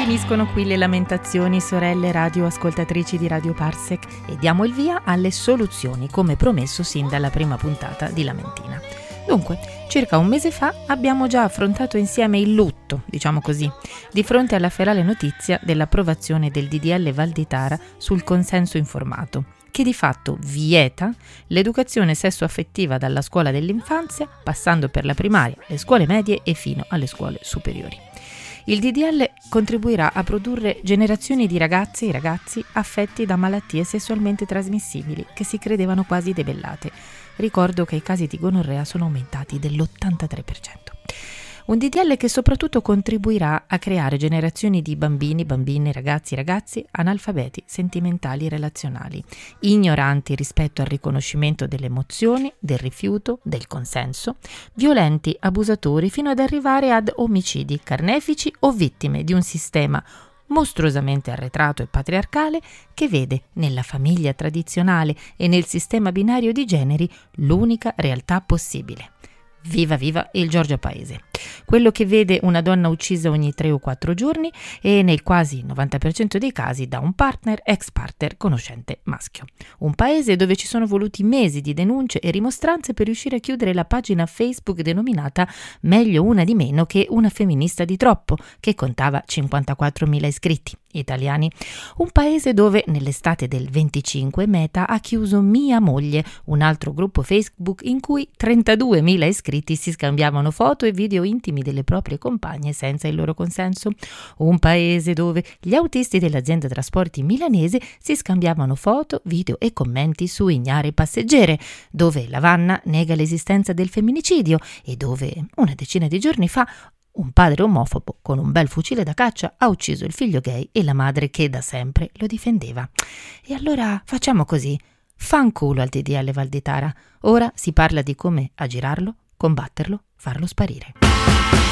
Finiscono qui le lamentazioni, sorelle radioascoltatrici di Radio Parsec, e diamo il via alle soluzioni, come promesso sin dalla prima puntata di Lamentina. Dunque, circa un mese fa abbiamo già affrontato insieme il lutto, diciamo così, di fronte alla ferale notizia dell'approvazione del DDL Valditara sul consenso informato, che di fatto vieta l'educazione sessuaffettiva dalla scuola dell'infanzia, passando per la primaria, le scuole medie e fino alle scuole superiori. Il DDL contribuirà a produrre generazioni di ragazze e ragazzi affetti da malattie sessualmente trasmissibili che si credevano quasi debellate. Ricordo che i casi di gonorrea sono aumentati dell'83%. Un DDL che soprattutto contribuirà a creare generazioni di bambini, bambine, ragazzi analfabeti, sentimentali e relazionali, ignoranti rispetto al riconoscimento delle emozioni, del rifiuto, del consenso, violenti, abusatori, fino ad arrivare ad omicidi, carnefici o vittime di un sistema mostruosamente arretrato e patriarcale che vede nella famiglia tradizionale e nel sistema binario di generi l'unica realtà possibile. Viva viva il Giorgia Paese, quello che vede una donna uccisa ogni 3 o 4 giorni e nel quasi 90% dei casi da un partner, ex partner, conoscente maschio. Un paese dove ci sono voluti mesi di denunce e rimostranze per riuscire a chiudere la pagina Facebook denominata Meglio una di meno che una femminista di troppo, che contava 54.000 iscritti italiani. Un paese dove nell'estate del 25 Meta ha chiuso Mia Moglie, un altro gruppo Facebook in cui 32.000 iscritti si scambiavano foto e video intimi delle proprie compagne senza il loro consenso. Un paese dove gli autisti dell'azienda trasporti milanese si scambiavano foto, video e commenti su ignare passeggere, dove Lavanna nega l'esistenza del femminicidio e dove una decina di giorni fa un padre omofobo con un bel fucile da caccia ha ucciso il figlio gay e la madre che da sempre lo difendeva. E allora facciamo così, fanculo al DDL Valditara. Ora si parla di come aggirarlo, combatterlo, farlo sparire.